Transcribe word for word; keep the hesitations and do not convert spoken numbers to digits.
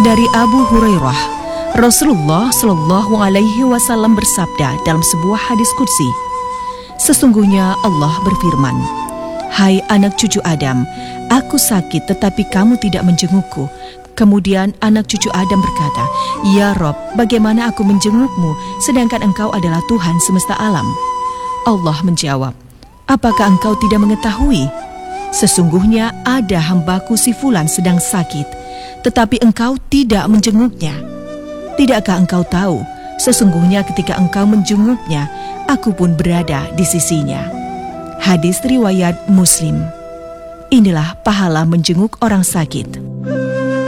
Dari Abu Hurairah, Rasulullah Shallallahu Alaihi Wasallam bersabda dalam sebuah hadis qudsi, sesungguhnya Allah berfirman, "Hai anak cucu Adam, aku sakit tetapi kamu tidak menjengukku." Kemudian anak cucu Adam berkata, "Ya Rob, bagaimana aku menjengukmu sedangkan engkau adalah Tuhan semesta alam?" Allah menjawab, "Apakah engkau tidak mengetahui? Sesungguhnya ada hambaku si Fulan sedang sakit, tetapi engkau tidak menjenguknya. Tidakkah engkau tahu, sesungguhnya ketika engkau menjenguknya, aku pun berada di sisinya." Hadis riwayat Muslim. Inilah pahala menjenguk orang sakit.